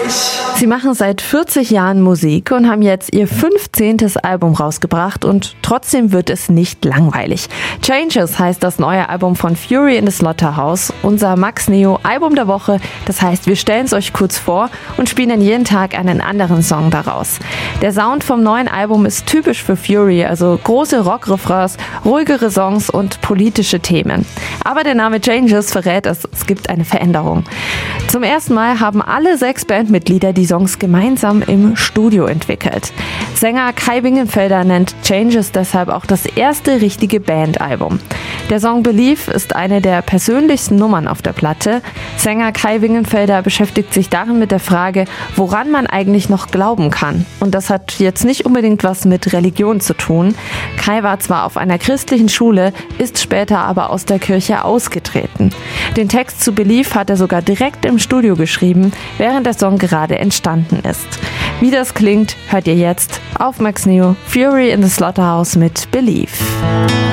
Sie machen seit 40 Jahren Musik und haben jetzt ihr 15. Album rausgebracht und trotzdem wird es nicht langweilig. Changes heißt das neue Album von Fury in the Slaughterhouse, unser Max Neo Album der Woche. Das heißt, wir stellen es euch kurz vor und spielen dann jeden Tag einen anderen Song daraus. Der Sound vom neuen Album ist typisch für Fury, also große Rock-Refrains, ruhigere Songs und politische Themen. Aber der Name Changes verrät es gibt eine Veränderung. Zum ersten Mal haben alle 6 Bandmitglieder die Songs gemeinsam im Studio entwickelt. Sänger Kai Wingenfelder nennt Changes deshalb auch das erste richtige Bandalbum. Der Song Believe ist eine der persönlichsten Nummern auf der Platte. Sänger Kai Wingenfelder beschäftigt sich darin mit der Frage, woran man eigentlich noch glauben kann. Und das hat jetzt nicht unbedingt was mit Religion zu tun. Kai war zwar auf einer christlichen Schule, ist später aber aus der Kirche ausgetreten. Den Text zu Believe hat er sogar direkt im Studio geschrieben, während der Song gerade entstanden ist. Wie das klingt, hört ihr jetzt auf Max Neo, Fury in the Slaughterhouse mit Believe.